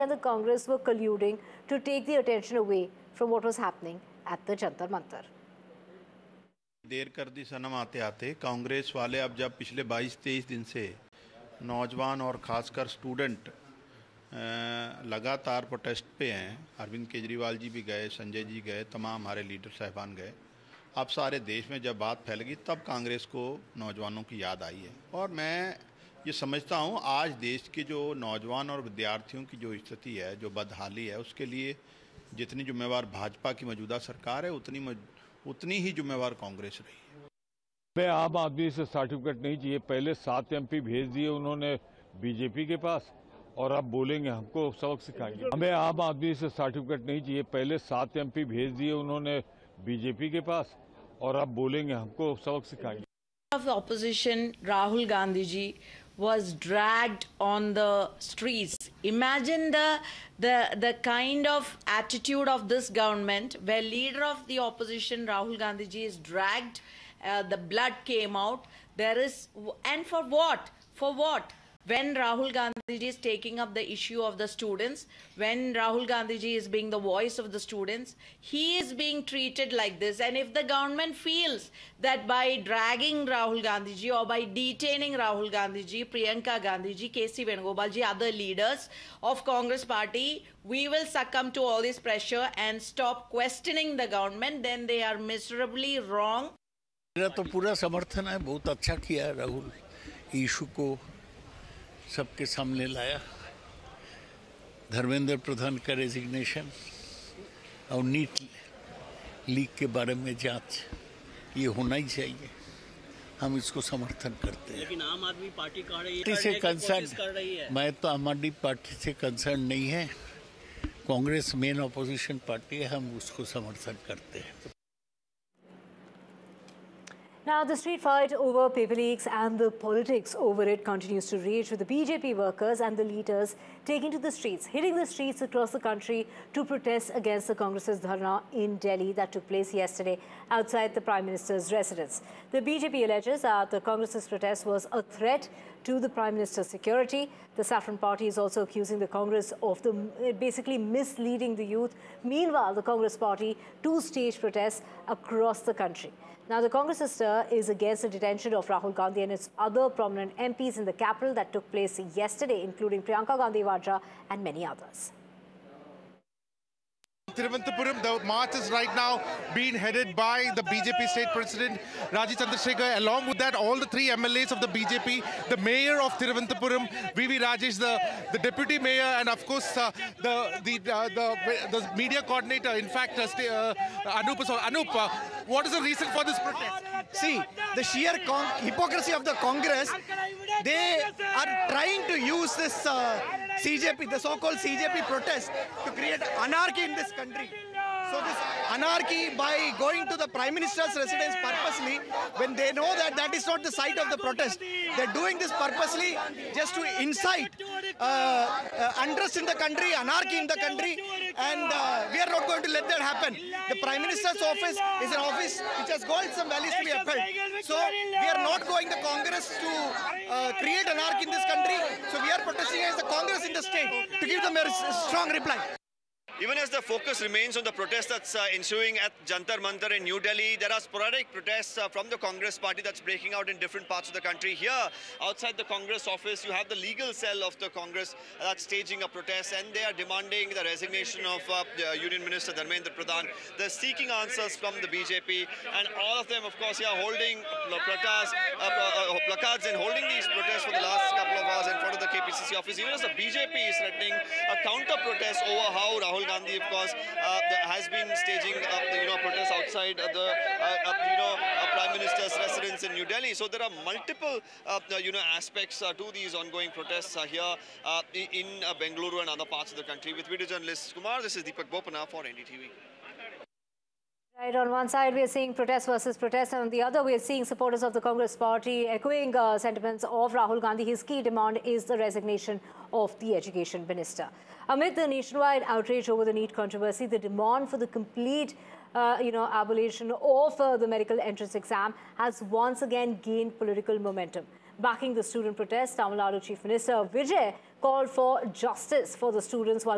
and the Congress were colluding to take the attention away from what was happening at the Jantar Mantar. देर कर दी सनम आते आते कांग्रेस वाले अब जब पिछले 22-23 दिन से नौजवान और ख़ासकर स्टूडेंट लगातार प्रोटेस्ट पे हैं। अरविंद केजरीवाल जी भी गए, संजय जी गए, तमाम हमारे लीडर साहिबान गए। अब सारे देश में जब बात फैल गई तब कांग्रेस को नौजवानों की याद आई है। और मैं ये समझता हूँ आज देश के जो नौजवान और विद्यार्थियों की जो स्थिति है, जो बदहाली है, उसके लिए जितनी जिम्मेवार भाजपा की मौजूदा सरकार है उतनी ही जिम्मेवार कांग्रेस रही है। हमें आम आदमी से सर्टिफिकेट नहीं चाहिए। पहले 7 MP भेज दिए उन्होंने बीजेपी के पास और अब बोलेंगे हमको सबक सिखाएंगे। हमें आम आदमी से सर्टिफिकेट नहीं चाहिए। पहले 7 MP भेज दिए उन्होंने बीजेपी के पास और अब बोलेंगे हमको सबक सिखाएंगे। Of the opposition, Rahul Gandhi ji was dragged on the streets. Imagine the kind of attitude of this government, where leader of the opposition Rahul Gandhi ji is dragged. The blood came out. And for what? For what? When Rahul Gandhi ji is taking up the issue of the students, when Rahul Gandhi ji is being the voice of the students, he is being treated like this. And if the government feels that by dragging Rahul Gandhi ji or by detaining Rahul Gandhi ji, Priyanka Gandhi ji, KC Venugopal ji, other leaders of Congress party, we will succumb to all this pressure and stop questioning the government, then they are miserably wrong. मेरा तो पूरा समर्थन है। बहुत अच्छा किया Rahul, issue को सबके सामने लाया। धर्मेंद्र प्रधान का रेजिग्नेशन और नीट लीक के बारे में जांच, ये होना ही चाहिए। हम इसको समर्थन करते हैं। लेकिन आम आदमी पार्टी से कंसर्न, मैं तो आम आदमी पार्टी से कंसर्न नहीं है। कांग्रेस मेन अपोजिशन पार्टी है, हम उसको समर्थन करते हैं। Now, the street fight over paper leaks and the politics over it continues to rage, with the BJP workers and the leaders taking to the streets, hitting the streets across the country to protest against the Congress's dharna in Delhi that took place yesterday outside the Prime Minister's residence. The BJP alleges that the Congress's protest was a threat to the Prime Minister's security. The Saffron Party is also accusing the Congress of basically misleading the youth. Meanwhile, the Congress Party staged protests across the country. Now, the Congress stir is against the detention of Rahul Gandhi and its other prominent MPs in the capital that took place yesterday, including Priyanka Gandhi Vadra and many others. Thiruvananthapuram, the march is right now being headed by the BJP state president Rajiv Chandrasekhar. Along with that, all the 3 MLAs of the BJP, the mayor of Thiruvananthapuram, VV Rajesh, the deputy mayor, and of course the media coordinator. In fact, Anup, what is the reason for this protest? See, the sheer hypocrisy of the Congress. They are trying to use this CJP, the so-called CJP protest, to create anarchy in this country. So this anarchy, by going to the Prime Minister's residence purposely, when they know that that is not the site of the protest, they're doing this purposely just to incite unrest in the country, anarchy in the country, and we are not going to let that happen. The Prime Minister's office is an office which has got some values to be upheld. So we are not going the Congress to create anarchy in this country. So we are protesting against the Congress in the state to give them a strong reply. Even as the focus remains on the protest that's ensuing at Jantar Mantar in New Delhi, there are sporadic protests from the Congress party that's breaking out in different parts of the country. Here, outside the Congress office, you have the legal cell of the Congress that's staging a protest, and they are demanding the resignation of the Union Minister Dharmendra Pradhan. They're seeking answers from the BJP, and all of them, of course, here holding placards and holding these protests for the last couple of hours in front of the KPCC office. Even as the BJP is threatening a counter-protest over how Rahul Gandhi, of course, has been staging protests outside the Prime Minister's residence in New Delhi. So there are multiple aspects to these ongoing protests here in Bengaluru and other parts of the country. With video journalist Kumar, this is Deepak Bopana for NDTV. Right, on one side we are seeing protest versus protest, and on the other we are seeing supporters of the Congress party echoing sentiments of Rahul Gandhi. His key demand is the resignation of the education minister. Amid the nationwide outrage over the NEET controversy, the demand for the complete abolition of the medical entrance exam has once again gained political momentum. Backing the student protest, Tamil Nadu Chief Minister Vijay called for justice for the students while